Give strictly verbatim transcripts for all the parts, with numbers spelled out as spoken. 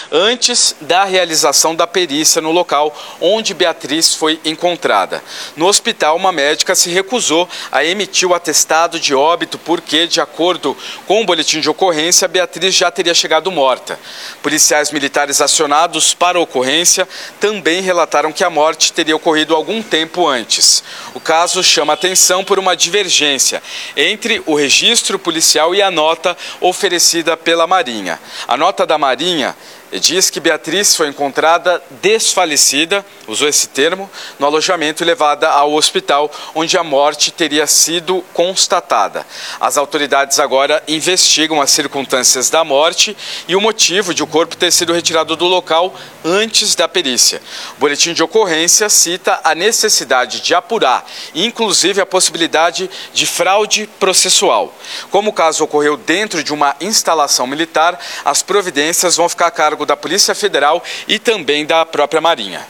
antes da realização da perícia no local onde Beatriz foi encontrada. No hospital, uma médica se recusou a emitir o atestado de óbito porque, de acordo com o boletim de ocorrência, Beatriz já teria chegado morta. Policiais militares acionados para a ocorrência também relataram que a morte teria ocorrido algum tempo antes. O caso chama atenção por uma divergência entre o registro policial e a nota oferecida pela Marinha. A nota da Marinha diz que Beatriz foi encontrada desfalecida, usou esse termo, no alojamento e levada ao hospital, onde a morte teria sido constatada. As autoridades agora investigam as circunstâncias da morte e o motivo de o corpo ter sido retirado do local antes da perícia. O boletim de ocorrência cita a necessidade de apurar, inclusive a possibilidade de fraude processual. Como o caso ocorreu dentro de uma instalação militar, as providências vão ficar a cargo da Polícia Federal e também da própria Marinha.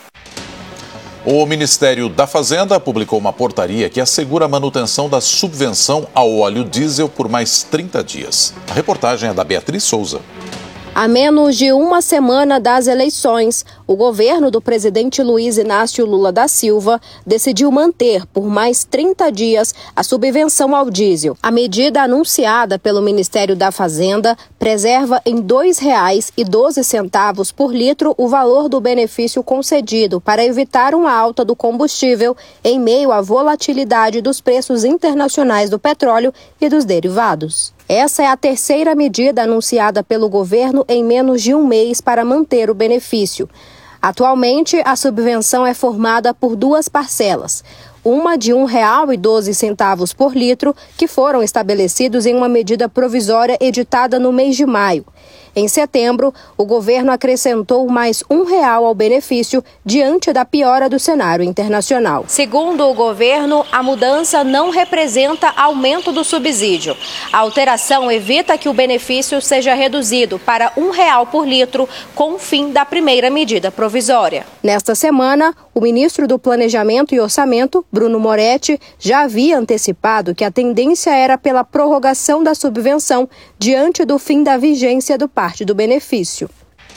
O Ministério da Fazenda publicou uma portaria que assegura a manutenção da subvenção ao óleo diesel por mais trinta dias. A reportagem é da Beatriz Souza. A menos de uma semana das eleições, o governo do presidente Luiz Inácio Lula da Silva decidiu manter por mais trinta dias a subvenção ao diesel. A medida anunciada pelo Ministério da Fazenda preserva em dois reais e doze centavos por litro o valor do benefício concedido para evitar uma alta do combustível em meio à volatilidade dos preços internacionais do petróleo e dos derivados. Essa é a terceira medida anunciada pelo governo em menos de um mês para manter o benefício. Atualmente, a subvenção é formada por duas parcelas. Uma de um real e doze centavos por litro, que foram estabelecidos em uma medida provisória editada no mês de maio. Em setembro, o governo acrescentou mais um real ao benefício diante da piora do cenário internacional. Segundo o governo, a mudança não representa aumento do subsídio. A alteração evita que o benefício seja reduzido para um real por litro com o fim da primeira medida provisória. Nesta semana, o ministro do Planejamento e Orçamento, Bruno Moretti, já havia antecipado que a tendência era pela prorrogação da subvenção diante do fim da vigência do parte do benefício.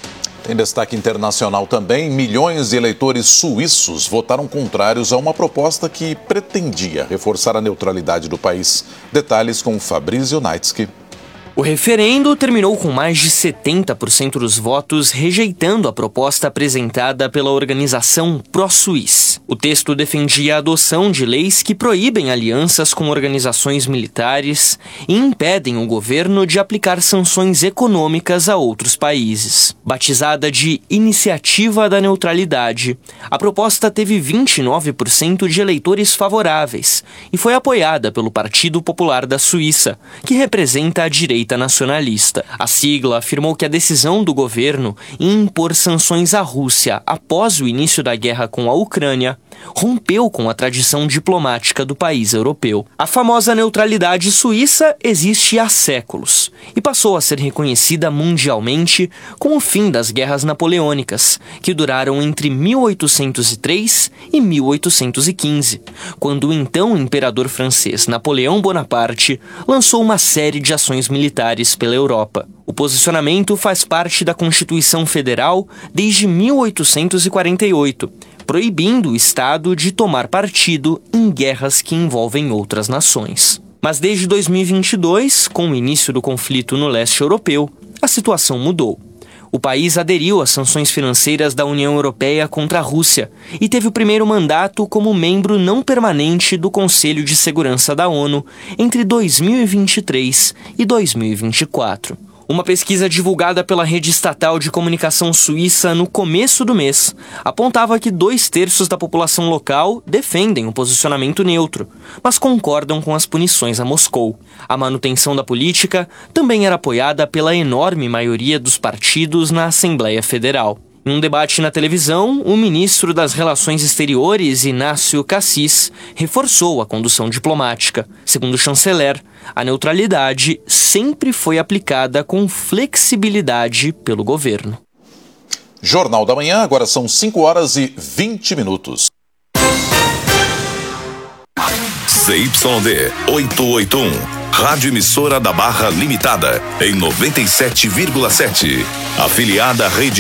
Em destaque internacional também, milhões de eleitores suíços votaram contrários a uma proposta que pretendia reforçar a neutralidade do país. Detalhes com Fabrício Naitsky. O referendo terminou com mais de setenta por cento dos votos rejeitando a proposta apresentada pela organização Pro-Suisse. O texto defendia a adoção de leis que proíbem alianças com organizações militares e impedem o governo de aplicar sanções econômicas a outros países. Batizada de Iniciativa da Neutralidade, a proposta teve vinte e nove por cento de eleitores favoráveis e foi apoiada pelo Partido Popular da Suíça, que representa a direita nacionalista. A sigla afirmou que a decisão do governo em impor sanções à Rússia após o início da guerra com a Ucrânia rompeu com a tradição diplomática do país europeu. A famosa neutralidade suíça existe há séculos e passou a ser reconhecida mundialmente com o fim das guerras napoleônicas, que duraram entre mil oitocentos e três e mil oitocentos e quinze, quando o então imperador francês Napoleão Bonaparte lançou uma série de ações militares pela Europa. O posicionamento faz parte da Constituição Federal desde mil oitocentos e quarenta e oito, proibindo o Estado de tomar partido em guerras que envolvem outras nações. Mas desde dois mil e vinte e dois, com o início do conflito no leste europeu, a situação mudou. O país aderiu às sanções financeiras da União Europeia contra a Rússia e teve o primeiro mandato como membro não permanente do Conselho de Segurança da ONU entre dois mil e vinte e três e dois mil e vinte e quatro. Uma pesquisa divulgada pela rede estatal de comunicação suíça no começo do mês apontava que dois terços da população local defendem o posicionamento neutro, mas concordam com as punições a Moscou. A manutenção da política também era apoiada pela enorme maioria dos partidos na Assembleia Federal. Em um debate na televisão, o ministro das Relações Exteriores, Inácio Cassis, reforçou a condução diplomática. Segundo o chanceler, a neutralidade sempre foi aplicada com flexibilidade pelo governo. Jornal da Manhã, agora são cinco horas e vinte minutos. C Y D oitocentos e oitenta e um, Rádio Emissora da Barra Limitada, em noventa e sete vírgula sete. Afiliada à Rede